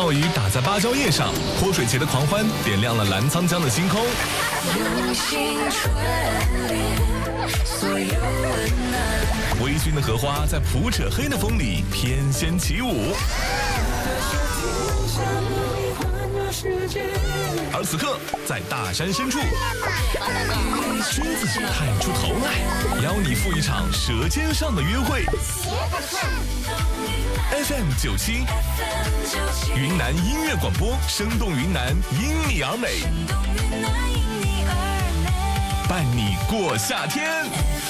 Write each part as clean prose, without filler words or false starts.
暴雨打在芭蕉叶上，泼水节的狂欢点亮了澜沧江的星空。微醺的荷花在普者黑的风里翩跹起舞。而此刻，在大山深处，君子探出头来，邀你赴一场舌尖上的约会。FM97，云南音乐广播，生动云南，因你而美，伴你过夏天。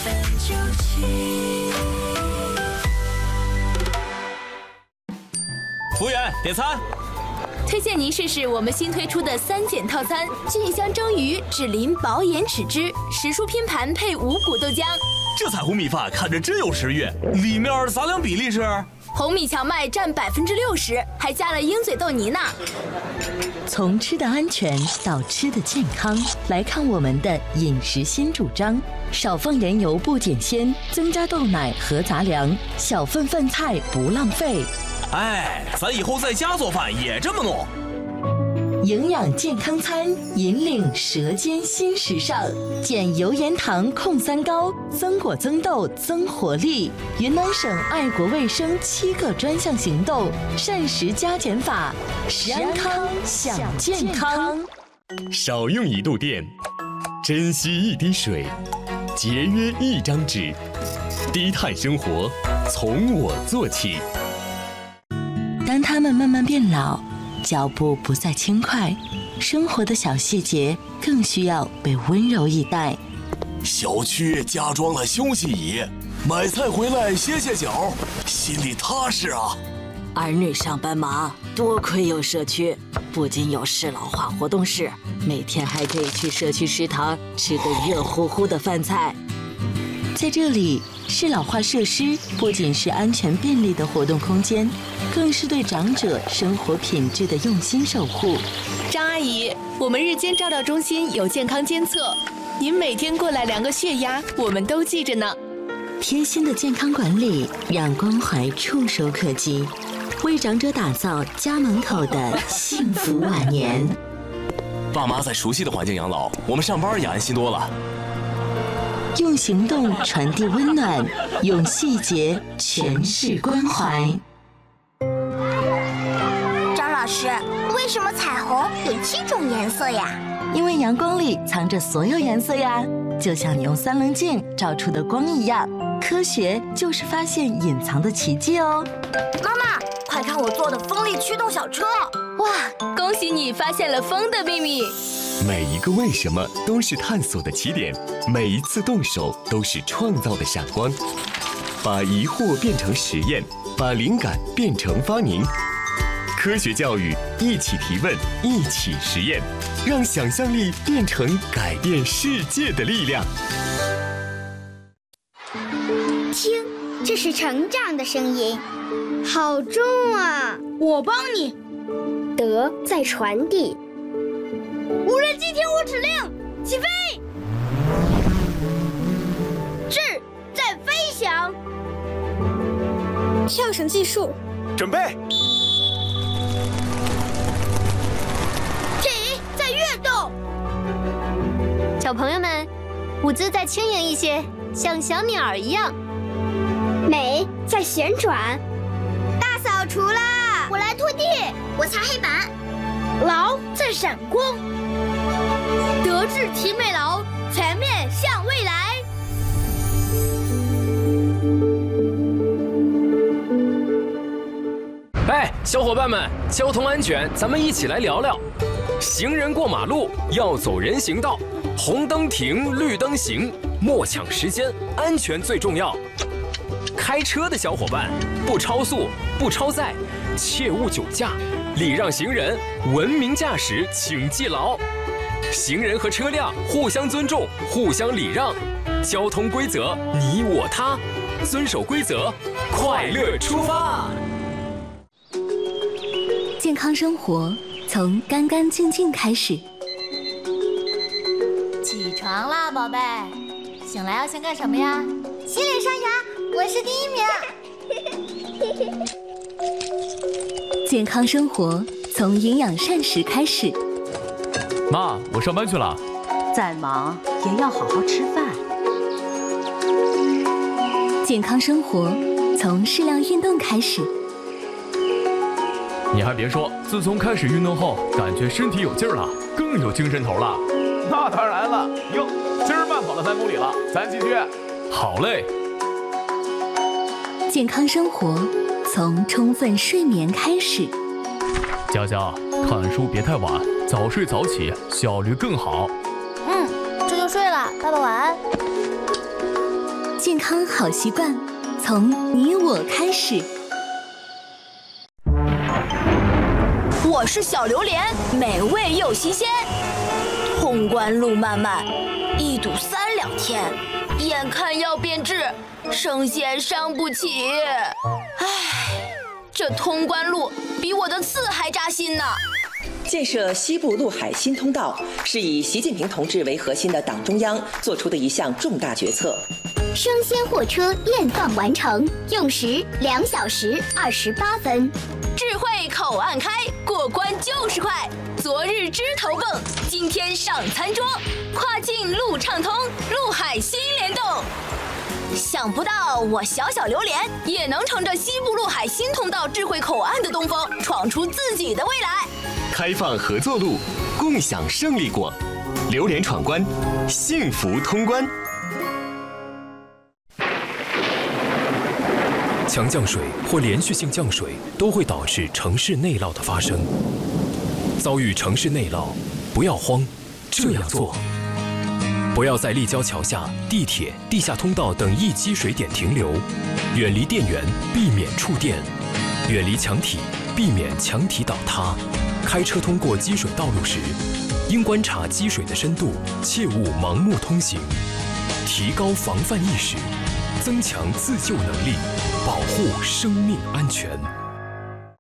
服务员，点餐。 推荐您试试我们新推出的3减套餐：菌香蒸鱼、脂淋薄盐豉汁、时蔬拼盘配五谷豆浆。 这彩虹米饭看着真有食欲，里面杂粮比例是？ 红米荞麦占60%，还加了鹰嘴豆泥呢。 从吃的安全到吃的健康，来看我们的饮食新主张：少放盐油不减鲜，增加豆奶和杂粮，小份饭菜不浪费。 哎，咱以后在家做饭也这么弄。 营养健康餐，引领舌尖新时尚，减油盐糖控3高，增果增豆增活力。云南省爱国卫生7个专项行动，膳食加减法，食安康享健康。 少用1度电，珍惜1滴水，节约1张纸，低碳生活从我做起。 当他们慢慢变老，脚步不再轻快，生活的小细节更需要被温柔以待。 小区加装了休息椅，买菜回来歇歇脚，心里踏实啊。 儿女上班忙，多亏有社区，不仅有适老化活动室，每天还可以去社区食堂吃个热乎乎的饭菜。 在这里，适老化设施不仅是安全便利的活动空间，更是对长者生活品质的用心守护。 张阿姨，我们日间照料中心有健康监测，您每天过来量个血压，我们都记着呢。 贴心的健康管理，让关怀触手可及，为长者打造家门口的幸福晚年。 爸妈在熟悉的环境养老，我们上班也安心多了。 用行动传递温暖，用细节诠释关怀。 张老师，为什么彩虹有7种颜色呀？ 因为阳光里藏着所有颜色呀，就像你用3棱镜照出的光一样。科学就是发现隐藏的奇迹哦。 妈妈，快看我做的风力驱动小车！ 哇，恭喜你发现了风的秘密。 每一个为什么都是探索的起点，每一次动手都是创造的闪光。把疑惑变成实验，把灵感变成发明。科学教育，一起提问，一起实验，让想象力变成改变世界的力量。 听，这是成长的声音，好重啊！ 我帮你。 德在传递。 无人机听我指令，起飞！智在飞翔。 跳绳技术， 准备。 体在跃动。 小朋友们，舞姿再轻盈一些，像小鸟一样。 美在旋转。 大扫除啦！ 我来拖地，我擦黑板。 劳在闪光。德智体美劳，全面向未来。 哎，小伙伴们，交通安全，咱们一起来聊聊。行人过马路要走人行道，红灯停，绿灯行，莫抢时间，安全最重要。开车的小伙伴，不超速，不超载，切勿酒驾，礼让行人，文明驾驶，请记牢。行人和车辆互相尊重，互相礼让，交通规则你我他，遵守规则，快乐出发。 健康生活从干干净净开始。 起床啦，宝贝！醒来要先干什么呀？ 洗脸刷牙，我是第1名。 健康生活从营养膳食开始。 妈，我上班去了。 再忙也要好好吃饭。 健康生活从适量运动开始。 你还别说，自从开始运动后，感觉身体有劲儿了，更有精神头了。 那当然了，哟，今儿慢跑了3公里了，咱继续。 好嘞。 健康生活从充分睡眠开始。 佳佳，看书别太晚，早睡早起，效率更好。 这就睡了，爸爸晚安。 健康好习惯从你我开始。 我是小榴莲，美味又新鲜。通关路漫漫，一堵3两天，眼看要变质，生鲜伤不起。唉，这通关路比我的刺还扎心呢。 建设西部陆海新通道是以习近平同志为核心的党中央做出的一项重大决策。 生鲜货车验放完成，用时2小时28分。 智慧口岸开，过关就是快。昨日枝头蹦，今天上餐桌。跨境路畅通，陆海新联动。想不到我小小榴莲也能乘着西部陆海新通道智慧口岸的东风，闯出自己的未来。 开放合作路，共享胜利果。榴莲闯关，幸福通关。 强降水或连续性降水都会导致城市内涝的发生。遭遇城市内涝，不要慌，这样做：不要在立交桥下、地铁、地下通道等易积水点停留，远离电源，避免触电；远离墙体，避免墙体倒塌。开车通过积水道路时，应观察积水的深度，切勿盲目通行。提高防范意识，增强自救能力，保护生命安全。